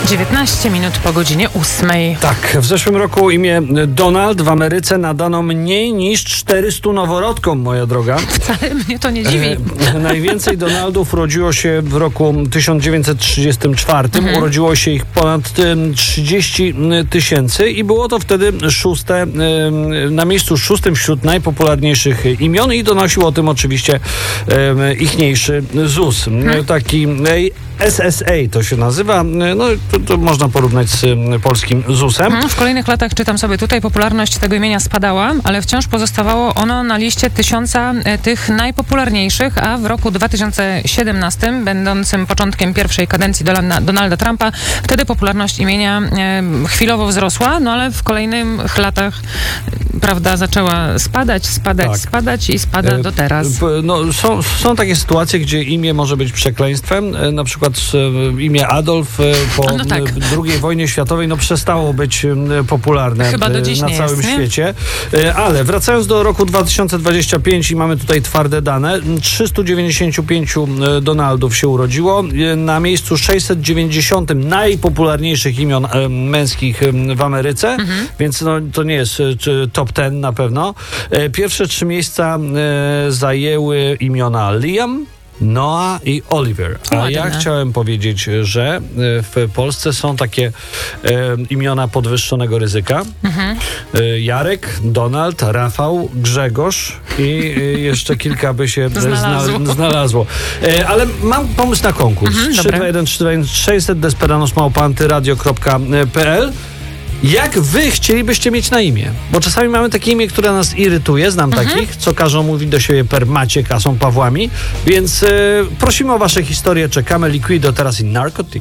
19 minut po godzinie 8. Tak, w zeszłym roku imię Donald w Ameryce nadano mniej niż 400 noworodkom, moja droga. Wcale mnie to nie dziwi. Najwięcej Donaldów urodziło się w roku 1934. Urodziło się ich ponad 30 tysięcy i było to wtedy na miejscu 6 wśród najpopularniejszych imion i donosił o tym oczywiście ichniejszy ZUS. Taki SSA to się nazywa. No, to można porównać z polskim ZUS-em. W kolejnych latach, czytam sobie tutaj, popularność tego imienia spadała, ale wciąż pozostawało ono na liście 1000 tych najpopularniejszych, a w roku 2017, będącym początkiem pierwszej kadencji Donalda Trumpa, wtedy popularność imienia chwilowo wzrosła, no ale w kolejnych latach, prawda, zaczęła spadać i spada do teraz. No, są takie sytuacje, gdzie imię może być przekleństwem. Na przykład imię Adolf po II wojnie światowej przestało być popularne chyba do dziś na całym jest, świecie. Ale wracając do roku 2025 i mamy tutaj twarde dane, 395 Donaldów się urodziło. Na miejscu 690 najpopularniejszych imion męskich w Ameryce, więc to nie jest top 10 na pewno. Pierwsze 3 miejsca zajęły imiona Liam, Noah i Oliver. A ja chciałem powiedzieć, że w Polsce są takie imiona podwyższonego ryzyka. Jarek, Donald, Rafał, Grzegorz i jeszcze kilka by się znalazło. Ale mam pomysł na konkurs. 321 desperanusmałpa.antyradio.pl. Jak wy chcielibyście mieć na imię? Bo czasami mamy takie imię, które nas irytuje, znam takich, co każą mówić do siebie per Maciek, a są Pawłami, więc prosimy o wasze historie, czekamy. Liquido teraz i Narcotic.